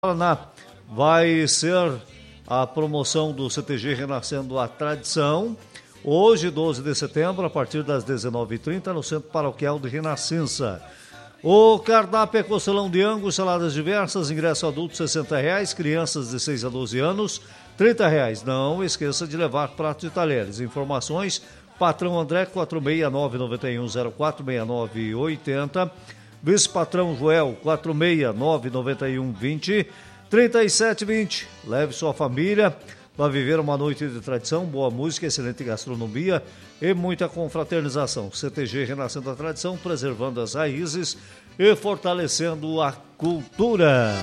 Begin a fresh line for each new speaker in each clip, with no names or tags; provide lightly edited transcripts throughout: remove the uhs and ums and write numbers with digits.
Paraná vai ser a promoção do CTG Renascendo a Tradição, hoje, 12 de setembro, a partir das 19h30, no Centro Paroquial de Renascença. O cardápio é costelão de angus, saladas diversas, ingresso adulto R$60, crianças de 6 a 12 anos, R$30. Não esqueça de levar pratos e talheres. Informações, patrão André, 46991046980, vice-patrão Joel, 46991203720. Leve sua família para viver uma noite de tradição, boa música, excelente gastronomia e muita confraternização. CTG Renascendo a Tradição, preservando as raízes e fortalecendo a cultura.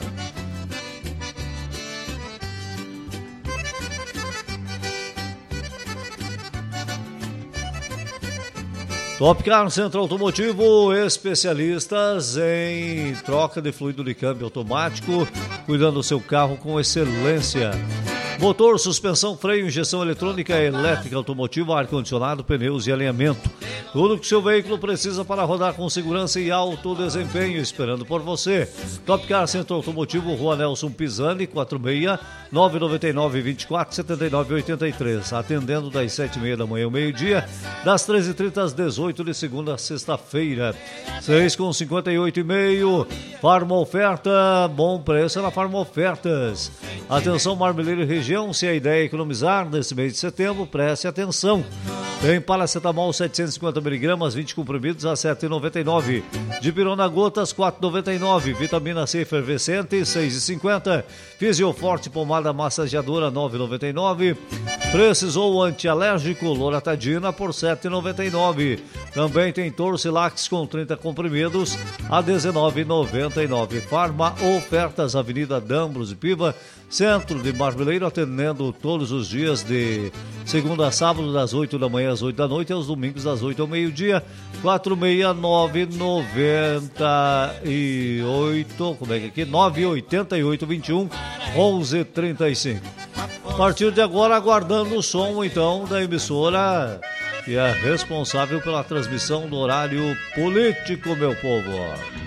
Topcar Centro Automotivo, especialistas em troca de fluido de câmbio automático, cuidando do seu carro com excelência. Motor, suspensão, freio, injeção eletrônica, elétrica, automotiva, ar-condicionado, pneus e alinhamento. Tudo que seu veículo precisa para rodar com segurança e alto desempenho, esperando por você. Topcar Centro Automotivo, Rua Nelson Pisani, 46-999-24-79-83. Atendendo das 7h30 da manhã ao meio-dia, das 13h30 às 18h de segunda a sexta-feira. 6,58,5. Farma Oferta, bom preço na Farma Ofertas. Atenção, Marmeleiro e região, se a ideia é economizar nesse mês de setembro, preste atenção. Tem paracetamol 750mg, 20 comprimidos a R$ 7,99. Dipirona gotas, R$ 4,99. Vitamina C efervescente, R$ 6,50. Fisioforte pomada massageadora, R$ 9,99. Precisou antialérgico Loratadina por R$ 7,99. Também tem Torcilax com 30 comprimidos a R$ 19,99. Farma Ofertas, Avenida Dambros e Piva, Centro de Marmeleiro, atendendo todos os dias de segunda a sábado, das 8 da manhã às 8 da noite, e aos domingos das 8 ao meio-dia. 469-98, como é que é aqui? 988-21-1135. A partir de agora, aguardando o som, então, da emissora que é responsável pela transmissão do horário político, meu povo.